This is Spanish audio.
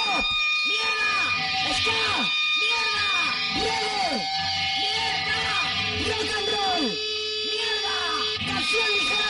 pop, mierda, ska, mierda, reggae, mierda, rock and roll, mierda, canción ligera.